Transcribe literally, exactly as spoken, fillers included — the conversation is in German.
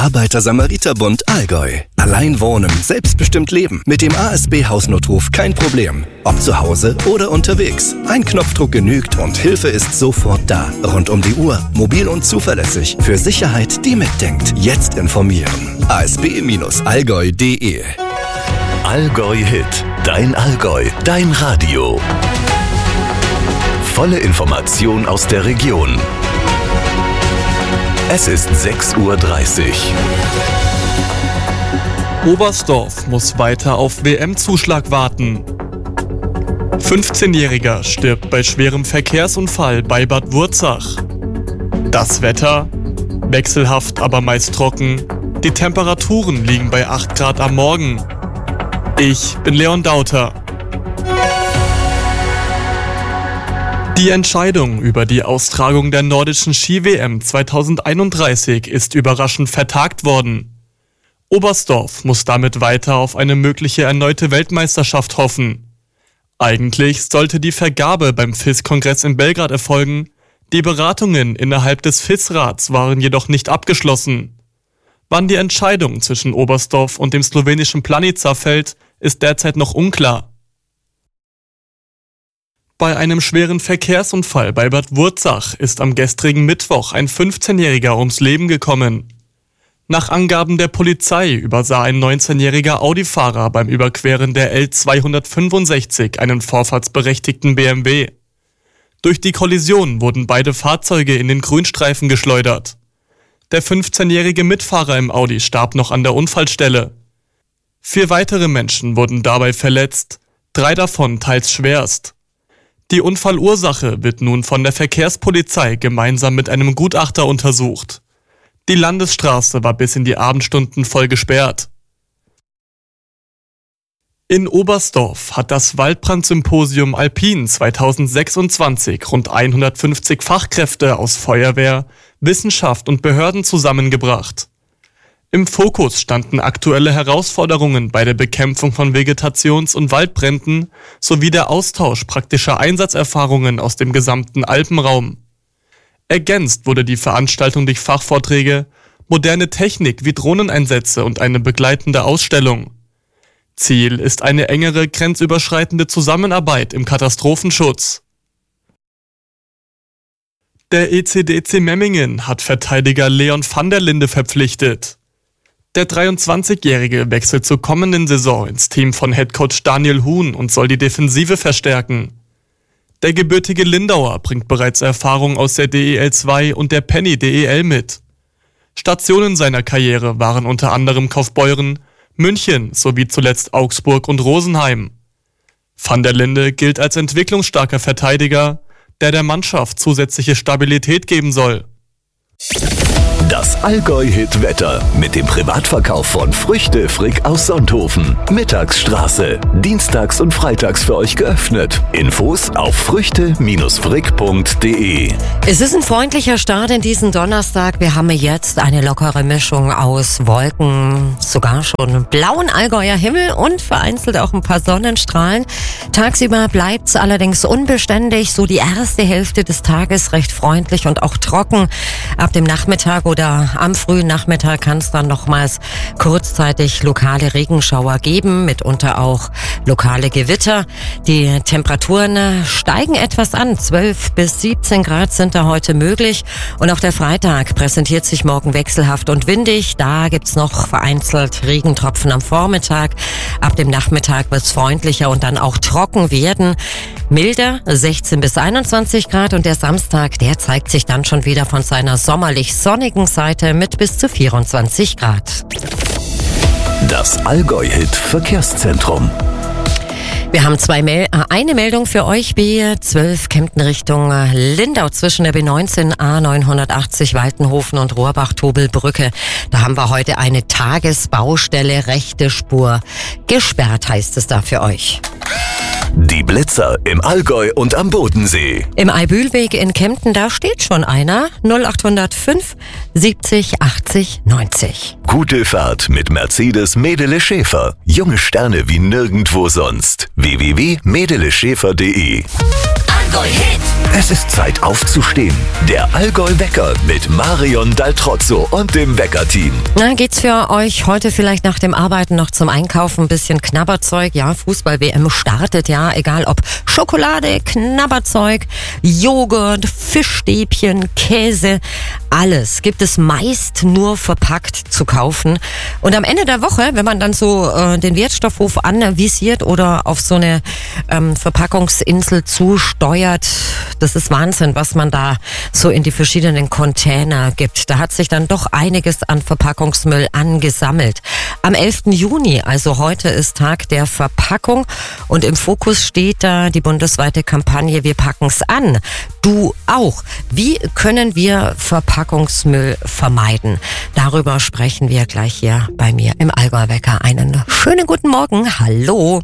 Arbeiter-Samariter-Bund Allgäu. Allein wohnen, selbstbestimmt leben. Mit dem A S B-Hausnotruf kein Problem. Ob zu Hause oder unterwegs. Ein Knopfdruck genügt und Hilfe ist sofort da. Rund um die Uhr, mobil und zuverlässig. Für Sicherheit, die mitdenkt. Jetzt informieren. a s b Bindestrich allgäu punkt d e Allgäu Hit. Dein Allgäu. Dein Radio. Volle Information aus der Region. Es ist sechs Uhr dreißig. Oberstdorf muss weiter auf W M-Zuschlag warten. fünfzehnjähriger stirbt bei schwerem Verkehrsunfall bei Bad Wurzach. Das Wetter? Wechselhaft, aber meist trocken. Die Temperaturen liegen bei acht Grad am Morgen. Ich bin Leon Dauter. Die Entscheidung über die Austragung der nordischen Ski-W M zweitausendeinunddreißig ist überraschend vertagt worden. Oberstdorf muss damit weiter auf eine mögliche erneute Weltmeisterschaft hoffen. Eigentlich sollte die Vergabe beim F I S-Kongress in Belgrad erfolgen, die Beratungen innerhalb des F I S-Rats waren jedoch nicht abgeschlossen. Wann die Entscheidung zwischen Oberstdorf und dem slowenischen Planica fällt, ist derzeit noch unklar. Bei einem schweren Verkehrsunfall bei Bad Wurzach ist am gestrigen Mittwoch ein fünfzehnjähriger ums Leben gekommen. Nach Angaben der Polizei übersah ein neunzehnjähriger Audi-Fahrer beim Überqueren der L zweihundertfünfundsechzig einen vorfahrtsberechtigten B M W. Durch die Kollision wurden beide Fahrzeuge in den Grünstreifen geschleudert. Der fünfzehnjährige Mitfahrer im Audi starb noch an der Unfallstelle. Vier weitere Menschen wurden dabei verletzt, drei davon teils schwerst. Die Unfallursache wird nun von der Verkehrspolizei gemeinsam mit einem Gutachter untersucht. Die Landesstraße war bis in die Abendstunden voll gesperrt. In Oberstdorf hat das Waldbrand-Symposium Alpin zweitausendsechsundzwanzig rund hundertfünfzig Fachkräfte aus Feuerwehr, Wissenschaft und Behörden zusammengebracht. Im Fokus standen aktuelle Herausforderungen bei der Bekämpfung von Vegetations- und Waldbränden sowie der Austausch praktischer Einsatzerfahrungen aus dem gesamten Alpenraum. Ergänzt wurde die Veranstaltung durch Fachvorträge, moderne Technik wie Drohneneinsätze und eine begleitende Ausstellung. Ziel ist eine engere, grenzüberschreitende Zusammenarbeit im Katastrophenschutz. Der E C D C Memmingen hat Verteidiger Leon van der Linde verpflichtet. Der dreiundzwanzigjährige wechselt zur kommenden Saison ins Team von Headcoach Daniel Huhn und soll die Defensive verstärken. Der gebürtige Lindauer bringt bereits Erfahrung aus der D E L zwei und der Penny D E L mit. Stationen seiner Karriere waren unter anderem Kaufbeuren, München sowie zuletzt Augsburg und Rosenheim. Van der Linde gilt als entwicklungsstarker Verteidiger, der der Mannschaft zusätzliche Stabilität geben soll. Das Allgäu-Hit-Wetter mit dem Privatverkauf von Früchte Frick aus Sonthofen. Mittagsstraße. Dienstags und freitags für euch geöffnet. Infos auf früchte frick punkt d e. Es ist ein freundlicher Start in diesen Donnerstag. Wir haben jetzt eine lockere Mischung aus Wolken, sogar schon blauen Allgäuer Himmel und vereinzelt auch ein paar Sonnenstrahlen. Tagsüber bleibt's allerdings unbeständig. So die erste Hälfte des Tages recht freundlich und auch trocken. Ab dem Nachmittag oder am frühen Nachmittag kann es dann nochmals kurzzeitig lokale Regenschauer geben, mitunter auch lokale Gewitter. Die Temperaturen steigen etwas an, zwölf bis siebzehn Grad sind da heute möglich und auch der Freitag präsentiert sich morgen wechselhaft und windig. Da gibt's noch vereinzelt Regentropfen am Vormittag. Ab dem Nachmittag wird's freundlicher und dann auch trocken werden. Milder, sechzehn bis einundzwanzig Grad und der Samstag, der zeigt sich dann schon wieder von seiner sommerlich sonnigen Seite mit bis zu vierundzwanzig Grad. Das Allgäu-Hit Verkehrszentrum. Wir haben zwei Mel- eine Meldung für euch. B zwölf Kempten Richtung Lindau zwischen der B neunzehn A neunhundertachtzig Waltenhofen und Rohrbach-Tobelbrücke. Da haben wir heute eine Tagesbaustelle, rechte Spur gesperrt, heißt es da für euch. Die Blitzer im Allgäu und am Bodensee. Im Eibühlweg in Kempten, da steht schon einer. null acht null fünf siebzig achtzig neunzig. Gute Fahrt mit Mercedes Medele Schäfer. Junge Sterne wie nirgendwo sonst. w w w punkt medele schäfer punkt d e Allgäu Hit. Es ist Zeit aufzustehen. Der Allgäu Wecker mit Marion Daltrozzo und dem Wecker-Team. Na, geht's für euch heute vielleicht nach dem Arbeiten noch zum Einkaufen ein bisschen Knabberzeug? Ja, Fußball-W M startet ja, egal ob Schokolade, Knabberzeug, Joghurt, Fischstäbchen, Käse, alles gibt es meist nur verpackt zu kaufen. Und am Ende der Woche, wenn man dann so äh, den Wertstoffhof anvisiert oder auf so eine ähm, Verpackungsinsel zusteuert, das ist Wahnsinn, was man da so in die verschiedenen Container gibt. Da hat sich dann doch einiges an Verpackungsmüll angesammelt. Am elften Juni, also heute, ist Tag der Verpackung und im Fokus steht da die bundesweite Kampagne Wir packen's an. Du auch. Wie können wir Verpackungsmüll vermeiden? Darüber sprechen wir gleich hier bei mir im Allgäu Wecker. Einen schönen guten Morgen. Hallo.